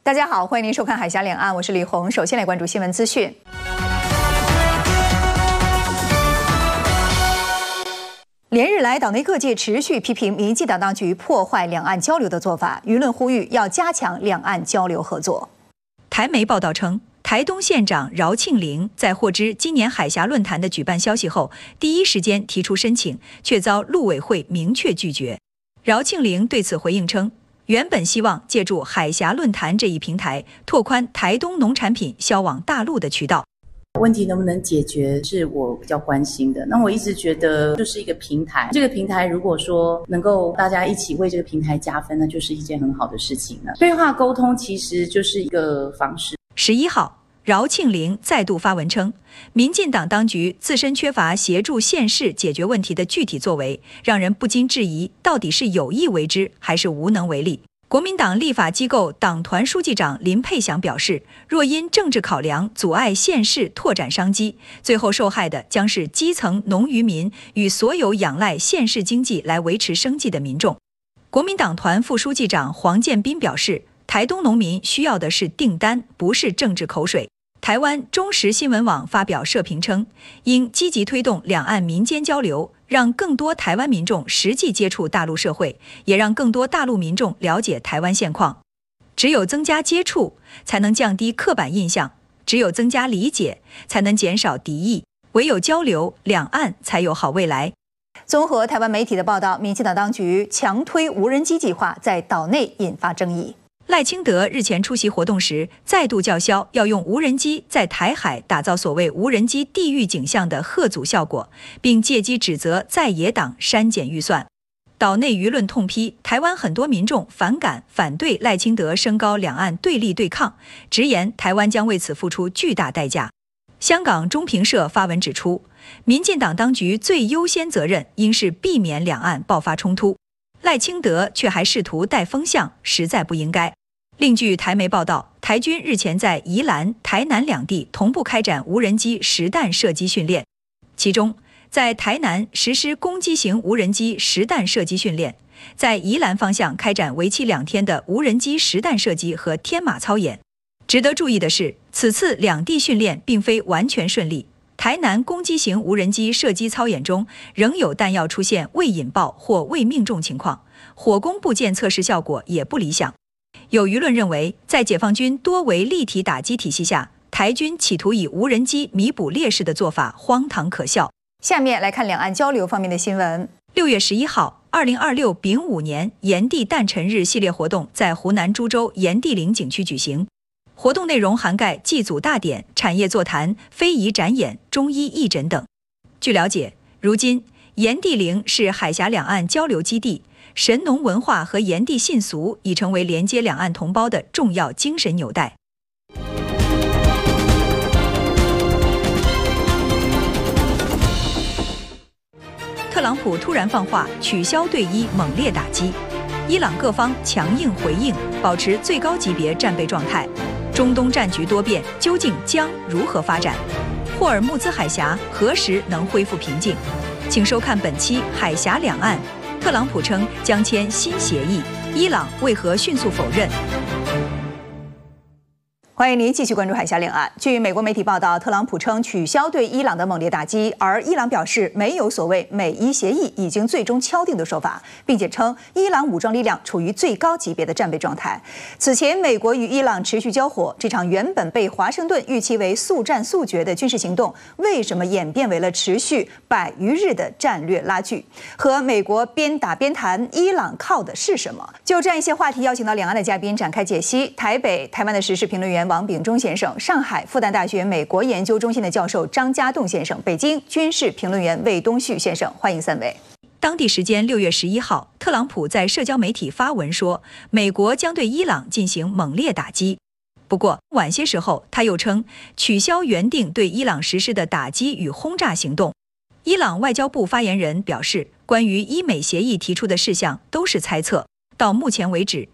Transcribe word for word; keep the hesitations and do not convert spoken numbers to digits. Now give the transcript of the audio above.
大家好，欢迎您收看《海峡两岸》，我是李红。首先来关注新闻资讯。连日来，岛内各界持续批评民进党当局破坏两岸交流的做法，舆论呼吁要加强两岸交流合作。 台媒报道称，台东县长饶庆铃在获知今年海峡论坛的举办消息后，第一时间提出申请，却遭陆委会明确拒绝。饶庆铃对此回应称，原本希望借助海峡论坛这一平台，拓宽台东农产品销往大陆的渠道。 问题能不能解决是我比较关心的。那我一直觉得就是一个平台，这个平台如果说能够大家一起为这个平台加分，那就是一件很好的事情了。对话沟通其实就是一个方式。 十一号，饶庆铃再度发文称，民进党当局自身缺乏协助县市解决问题的具体作为，让人不禁质疑到底是有意为之还是无能为力。国民党立法机构党团书记长林佩祥表示，若因政治考量阻碍县市拓展商机，最后受害的将是基层农渔民与所有仰赖县市经济来维持生计的民众。国民党团副书记长黄建斌表示，台东农民需要的是订单，不是政治口水。台湾中时新闻网发表社评称，应积极推动两岸民间交流，让更多台湾民众实际接触大陆社会，也让更多大陆民众了解台湾现况。只有增加接触，才能降低刻板印象；只有增加理解，才能减少敌意。唯有交流，两岸才有好未来。 综合台湾媒体的报道，民进党当局强推无人机计划，在岛内引发争议。 赖清德日前出席活动时，再度叫嚣要用无人机在台海打造所谓无人机地狱景象的吓阻效果，并借机指责在野党删减预算。岛内舆论痛批台湾很多民众反感反对赖清德升高两岸对立对抗，直言台湾将为此付出巨大代价。香港中评社发文指出，民进党当局最优先责任应是避免两岸爆发冲突，赖清德却还试图带风向，实在不应该。另据台媒报道，台军日前在宜兰、台南两地同步开展无人机实弹射击训练，其中在台南实施攻击型无人机实弹射击训练，在宜兰方向开展为期两天的无人机实弹射击和天马操演。值得注意的是，此次两地训练并非完全顺利，台南攻击型无人机射击操演中仍有弹药出现未引爆或未命中情况，火攻部件测试效果也不理想。有舆论认为，在解放军多维立体打击体系下，台军企图以无人机弥补劣势的做法荒唐可笑。 下面来看两岸交流方面的新闻。 六月十一号，二零二六丙午年炎帝诞辰日系列活动在湖南株洲炎帝陵景区举行。活动内容涵盖祭祖大典、产业座谈、非遗展演、中医义诊等。据了解，如今炎帝陵是海峡两岸交流基地，神农文化和炎帝信俗已成为连接两岸同胞的重要精神纽带。特朗普突然放话取消对伊猛烈打击，伊朗各方强硬回应，保持最高级别战备状态。中东战局多变，究竟将如何发展？霍尔木兹海峡何时能恢复平静？请收看本期《海峡两岸》。特朗普称将签新协议，伊朗为何迅速否认？ 欢迎您继续关注海峡两岸。据美国媒体报道，特朗普称取消对伊朗的猛烈打击，而伊朗表示没有所谓美伊协议已经最终敲定的说法，并且称伊朗武装力量处于最高级别的战备状态。此前，美国与伊朗持续交火，这场原本被华盛顿预期为速战速决的军事行动，为什么演变为了持续百余日的战略拉锯？和美国边打边谈，伊朗靠的是什么？就这样一些话题，邀请到两岸的嘉宾展开解析。台北台湾的时事评论员王炳忠先生，上海复旦大学美国研究中心的教授张家栋先生，北京军事评论员魏东旭先生，欢迎三位。 当地时间六月十一号，特朗普在社交媒体发文说，美国将对伊朗进行猛烈打击。不过晚些时候，他又称取消原定对伊朗实施的打击与轰炸行动。伊朗外交部发言人表示，关于伊美协议提出的事项都是猜测。到目前为止，